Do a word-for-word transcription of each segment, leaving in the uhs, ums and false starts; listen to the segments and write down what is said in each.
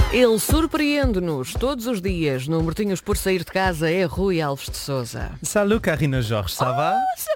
Ele surpreende-nos todos os dias. No Mortinhos por Sair de Casa é Rui Alves de Souza. Salut Karina Georges, ça va?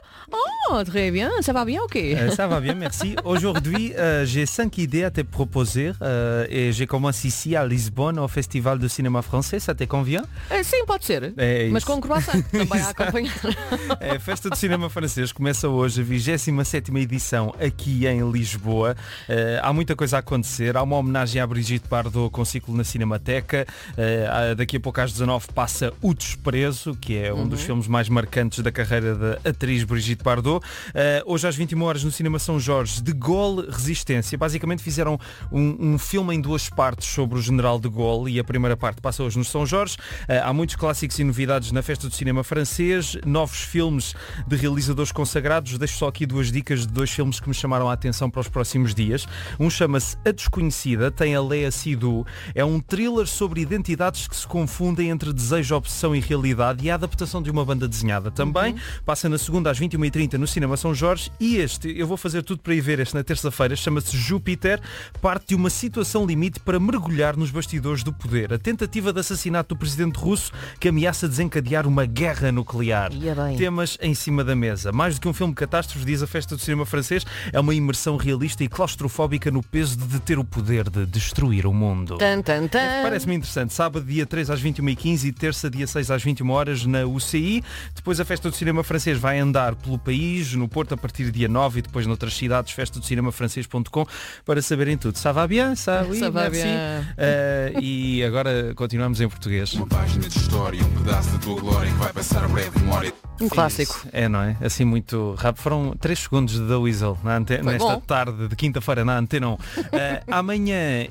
Oh, très bien, ça va bien, ok. Euh, ça va bien, merci. Aujourd'hui, euh, j'ai cinq idées à te proposer euh, et je commence ici à Lisbonne au Festival de Cinéma Français. Ça te convient? É, sim, pode ser. É mas isso. com croissant também a acompanhar. É, a Festa do Cinema Francês começa hoje, a vigésima sétima edição aqui em Lisboa. Uh, há muita coisa a acontecer. Há uma homenagem à Brigitte Bardot com ciclo na Cinemateca. Uh, daqui a pouco às dezanove passa O Desprezo, que é um uhum. dos filmes mais marcantes da carreira da atriz Brigitte Bardot. Uh, hoje às vinte e uma horas no Cinema São Jorge, De Gaulle Resistência. Basicamente fizeram um, um filme em duas partes sobre o general De Gaulle e a primeira parte passa hoje no São Jorge. Uh, há muitos clássicos e novidades na Festa do Cinema Francês, novos filmes de realizadores consagrados. Deixo só aqui duas dicas de dois filmes que me chamaram a atenção para os próximos dias. Um chama-se A Desconhecida, tem a Léa Seydoux. É um thriller sobre identidades que se confundem entre desejo, obsessão e realidade, e a adaptação de uma banda desenhada também. Uhum. Passa na segunda às vinte e uma e trinta no Cinema São Jorge. E este, eu vou fazer tudo para ir ver este na terça-feira, chama-se Júpiter, parte de uma situação limite para mergulhar nos bastidores do poder. A tentativa de assassinato do presidente russo que ameaça desencadear uma guerra nuclear. Temas em cima da mesa. Mais do que um filme de catástrofes, diz a Festa do Cinema Francês, é uma imersão realista e claustrofóbica no peso de ter o poder de destruir o mundo. Tan, tan, tan. É, parece-me interessante. Sábado, dia três às vinte e uma e quinze e terça, dia seis às vinte e uma horas na U C I. Depois a Festa do Cinema Francês vai andar pelo país, no Porto a partir do dia nove e depois noutras cidades, festa do cinema francês ponto com, para saberem tudo. Ça va bien? Ça, oui, Ça va merci. bien. Uh, e agora continuamos em português. Uma página de história, um pedaço da tua glória que vai passar a breve memória. Um clássico. É, não é? Assim muito rápido. Foram três segundos de The Weasel na ante- nesta bom. tarde de quinta-feira na Antena um. Uh, amanhã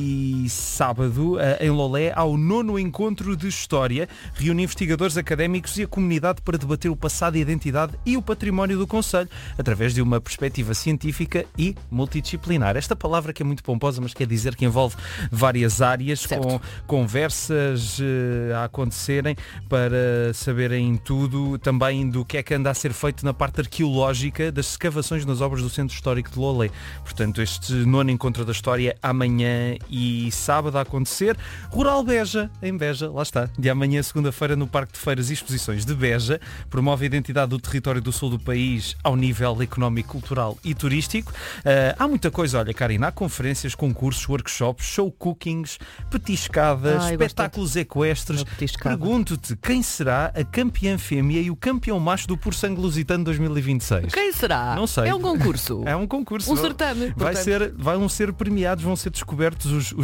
e sábado, uh, em Lolé, há o nono encontro de História. Reúne investigadores académicos e a comunidade para debater o passado, a identidade e o património do Conselho, através de uma perspectiva científica e multidisciplinar. Esta palavra que é muito pomposa, mas quer dizer que envolve várias áreas, certo. com conversas uh, a acontecerem para saberem tudo, também do que é que anda a ser feito na parte arqueológica das escavações nas obras do Centro Histórico de Lolé. Portanto, este nono encontro da História amanhã e sábado a acontecer. Rural Beja, em Beja, lá está, de amanhã, segunda-feira, no Parque de Feiras e Exposições de Beja, promove a identidade do território do sul do país ao nível económico, cultural e turístico. Uh, há muita coisa, olha, Karina, há conferências, concursos, workshops, show cookings, petiscadas, Ai, espetáculos equestres. Pergunto-te, quem será a campeã fêmea e o campeão macho do Pur Sangue Lusitano dois mil e vinte e seis? Quem será? Não sei. É um concurso. É um concurso. Um certame. Vai portanto. ser, vão ser premiados, vão ser descobertos os, os